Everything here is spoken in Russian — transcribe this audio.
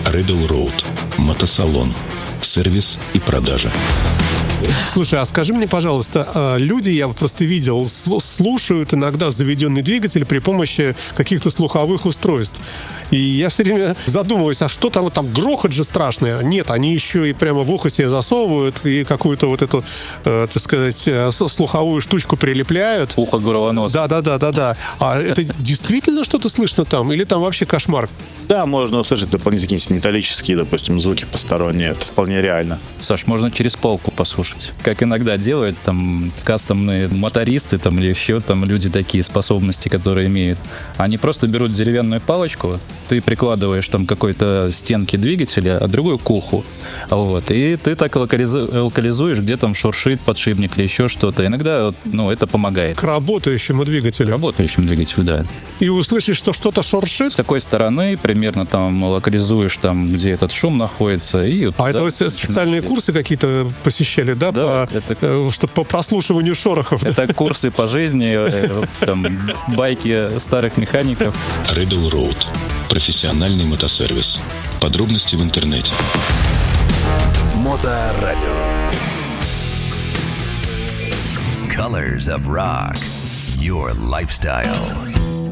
Rebel Road. Мотосалон. Сервис и продажа. Слушай, а скажи мне, пожалуйста, люди, я просто видел, слушают иногда заведенный двигатель при помощи каких-то слуховых устройств. И я все время задумываюсь, а что там грохот же страшный? Нет, они еще и прямо в ухо себе засовывают и какую-то вот эту, так сказать, слуховую штучку прилепляют. Ухо горлонос. Да. А это действительно что-то слышно там? Или там вообще кошмар? Да, можно услышать дополнительные какие-нибудь металлические, допустим, звуки посторонние. Это вполне реально. Саш, можно через полку послушать. Как иногда делают там кастомные мотористы там, или еще там люди такие способности, которые имеют. Они просто берут деревянную палочку, ты прикладываешь там какой-то стенки двигателя, а другую к уху. Вот, и ты так локализуешь, где там шуршит подшипник или еще что-то. Иногда это помогает. К работающему двигателю. Работающему двигателю, да. И услышишь, что что-то шуршит? С такой стороны примерно там локализуешь, там, где этот шум находится. И это вы специальные курсы какие-то посещали, да? Чтобы по прослушиванию шорохов. Это курсы по жизни, там, байки старых механиков. Rebel Road. Профессиональный мотосервис. Подробности в интернете. Моторадио. Colors of Rock. Your lifestyle.